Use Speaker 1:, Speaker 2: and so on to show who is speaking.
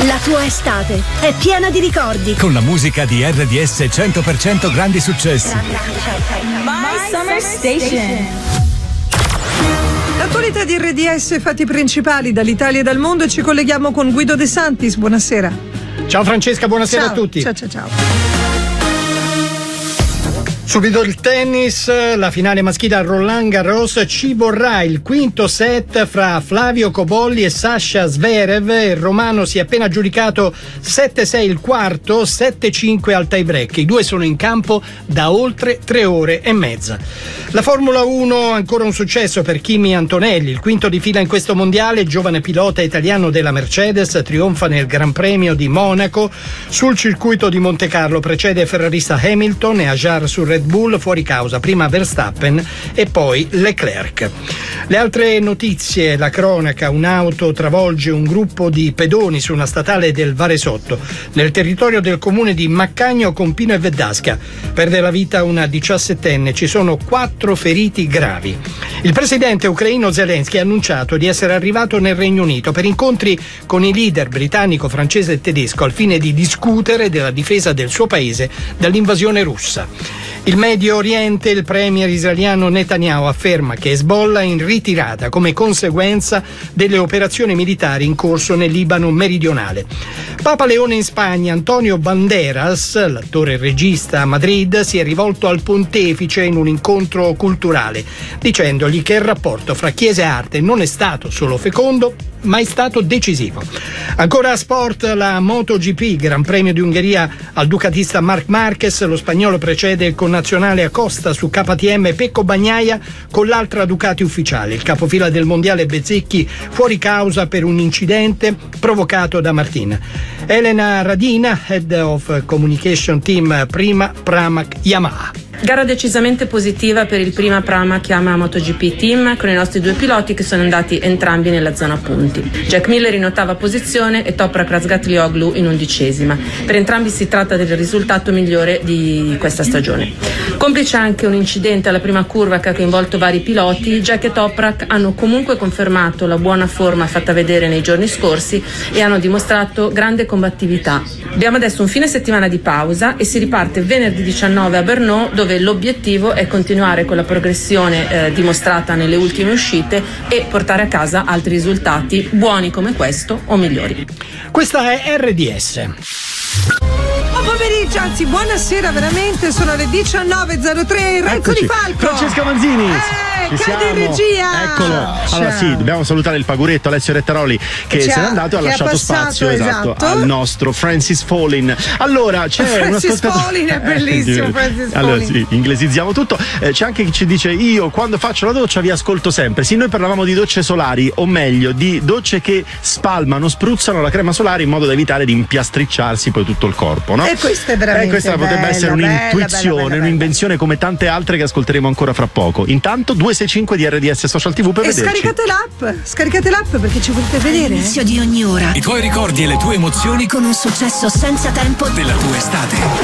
Speaker 1: La tua estate è piena di ricordi.
Speaker 2: Con la musica di RDS 100% grandi successi.
Speaker 3: My Summer Station.
Speaker 4: L'attualità di RDS, fatti principali dall'Italia e dal mondo, e ci colleghiamo con Guido De Santis. Buonasera.
Speaker 5: Ciao Francesca, buonasera
Speaker 4: Ciao.
Speaker 5: a tutti.
Speaker 4: Ciao.
Speaker 5: Subito il tennis, la finale maschile a Roland Garros, ci vorrà il quinto set fra Flavio Cobolli e Sasha Zverev. Il romano si è appena aggiudicato 7-6 il quarto, 7-5 al tie break. I due sono in campo da oltre 3 ore e mezza. La Formula 1, ancora un successo per Kimi Antonelli, il quinto di fila in questo mondiale, giovane pilota italiano della Mercedes, trionfa nel Gran Premio di Monaco. Sul circuito di Monte Carlo precede ferrarista Hamilton e Ajar sul Red Bull, fuori causa prima Verstappen e poi Leclerc. Le altre notizie, la cronaca: un'auto travolge un gruppo di pedoni su una statale del Varesotto nel territorio del comune di Maccagno con Pino e Veddasca. Perde la vita una 17enne, ci sono 4 feriti gravi. Il presidente ucraino Zelensky ha annunciato di essere arrivato nel Regno Unito per incontri con i leader britannico, francese e tedesco al fine di discutere della difesa del suo paese dall'invasione russa. Il Medio Oriente, il premier israeliano Netanyahu afferma che Hezbollah è in ritirata come conseguenza delle operazioni militari in corso nel Libano meridionale. Papa Leone in Spagna, Antonio Banderas, l'attore e regista a Madrid, si è rivolto al pontefice in un incontro culturale, dicendogli che il rapporto fra Chiesa e arte non è stato solo fecondo, ma è stato decisivo. Ancora a sport, la MotoGP, Gran Premio di Ungheria al ducatista Marc Marquez, lo spagnolo precede il connazionale Acosta su KTM Pecco Bagnaia con l'altra Ducati ufficiale. Il capofila del mondiale Bezzecchi fuori causa per un incidente provocato da Martin. Elena Radina, Head of Communication Team Prima Pramac Yamaha.
Speaker 6: Gara decisamente positiva per il Prima Pramac Yamaha MotoGP Team, con i nostri 2 piloti che sono andati entrambi nella zona punti. Jack Miller in 8ª posizione e Toprak Razgatlioglu in 11ª. Per entrambi si tratta del risultato migliore di questa stagione. Complice anche un incidente alla prima curva che ha coinvolto vari piloti, Jack e Toprak hanno comunque confermato la buona forma fatta vedere nei giorni scorsi e hanno dimostrato grande combattività. Abbiamo adesso un fine settimana di pausa e si riparte venerdì 19 a Brno, dove l'obiettivo è continuare con la progressione dimostrata nelle ultime uscite e portare a casa altri risultati buoni come questo o migliori.
Speaker 5: Questa è RDS.
Speaker 4: Buon pomeriggio, anzi buonasera, veramente sono le 19.03. Renzo Di Falco,
Speaker 7: Francesca Manzini, ci
Speaker 4: cade in
Speaker 7: siamo.
Speaker 4: regia.
Speaker 7: Eccolo. Allora sì, dobbiamo salutare il paguretto Alessio Rettaroli che se n'è andato e ha lasciato spazio esatto al nostro Francis Fallin. Allora c'è
Speaker 4: Francis Fallin è bellissimo. Francis
Speaker 7: allora
Speaker 4: Fallin.
Speaker 7: sì, inglesizziamo tutto. C'è anche chi ci dice: io quando faccio la doccia vi ascolto sempre. Sì, noi parlavamo di docce solari, o meglio di docce che spalmano, spruzzano la crema solare in modo da evitare di impiastricciarsi poi tutto il corpo, no?
Speaker 4: E questa è veramente
Speaker 7: questa potrebbe essere un'intuizione,
Speaker 4: bella.
Speaker 7: un'invenzione come tante altre che ascolteremo ancora fra poco. Intanto 265 di RDS Social TV per vederci.
Speaker 4: Scaricate l'app perché ci potete vedere.
Speaker 1: All'inizio di ogni ora
Speaker 2: I tuoi ricordi e le tue emozioni
Speaker 1: con un successo senza tempo
Speaker 2: della tua estate.